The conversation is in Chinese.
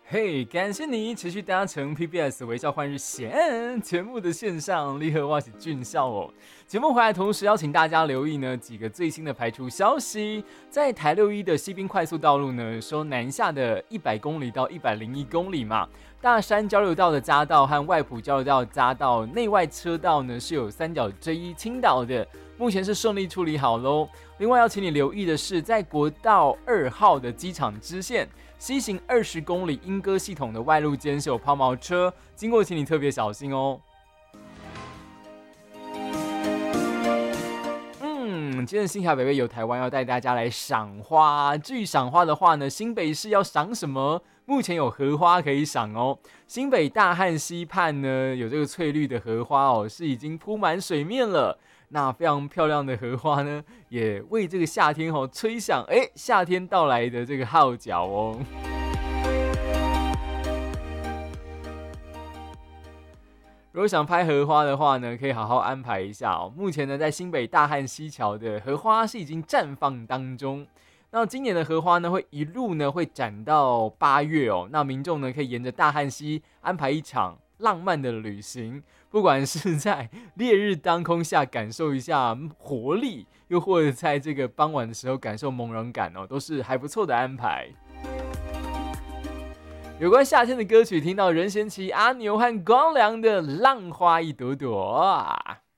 嘿，感谢你持续搭乘 PBS 微笑换日线节目的线上，立刻挖起俊笑哦。节目回来同时邀请大家留意呢几个最新的排除消息，在台61的西滨快速道路呢，收南下的100公里到101公里嘛。大山交流道的匝道和外埔交流道的匝道内外车道呢是有三角 J1 倾倒的，目前是顺利处理好喽。另外要请你留意的是，在国道2号的机场支线西行20公里莺歌系统的外路间是有抛锚车，经过请你特别小心哦。今天的新卡北北游台湾要带大家来赏花。至于赏花的话呢，新北市要赏什么？目前有荷花可以赏哦。新北大汉溪畔呢，有这个翠绿的荷花哦，是已经铺满水面了。那非常漂亮的荷花呢，也为这个夏天哦吹响夏天到来的这个号角哦。如果想拍荷花的话呢，可以好好安排一下哦。目前呢，在新北大汉溪桥的荷花是已经绽放当中。那今年的荷花呢，会一路呢会展到8月哦。那民众呢可以沿着大汉溪安排一场浪漫的旅行，不管是在烈日当空下感受一下活力，又或者在这个傍晚的时候感受朦胧感哦，都是还不错的安排。有关夏天的歌曲，听到任贤齐、阿牛和光良的《浪花一朵朵》。